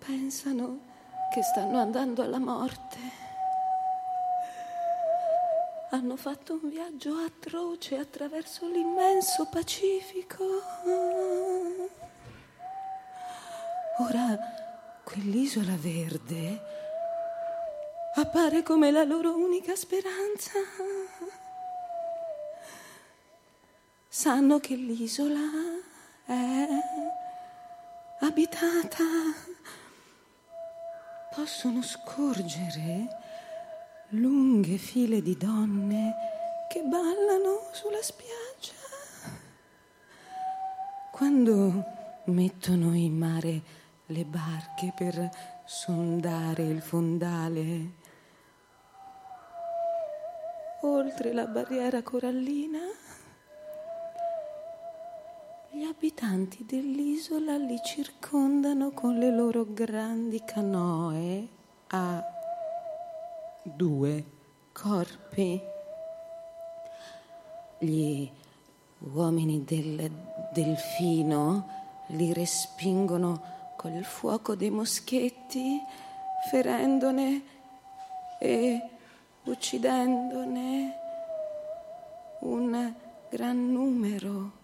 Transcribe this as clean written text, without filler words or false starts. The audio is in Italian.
pensano che stanno andando alla morte. Hanno fatto un viaggio atroce attraverso l'immenso Pacifico. Ora quell'isola verde appare come la loro unica speranza. Sanno che l'isola è abitata. Possono scorgere lunghe file di donne che ballano sulla spiaggia. Quando mettono in mare le barche per sondare il fondale, oltre la barriera corallina, gli abitanti dell'isola li circondano con le loro grandi canoe a 2 corpi. Gli uomini del delfino li respingono col fuoco dei moschetti, ferendone e uccidendone un gran numero.